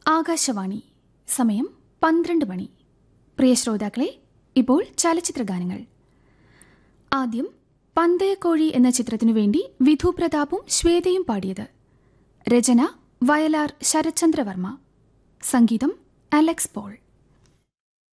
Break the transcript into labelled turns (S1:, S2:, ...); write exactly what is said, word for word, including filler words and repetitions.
S1: ആകാശവാണി. സമയം പന്ത്രണ്ട് മണി. പ്രിയ ശ്രോതാക്കളെ, ഇപ്പോൾ ചലച്ചിത്ര ഗാനങ്ങൾ. ആദ്യം പന്തയക്കോഴി എന്ന ചിത്രത്തിനു വേണ്ടി വിധു പ്രതാപും ശ്വേതയും പാടിയത്. രചന വയലാർ ശരത്ചന്ദ്രവർമ്മ. സംഗീതം അലക്സ് പോൾ.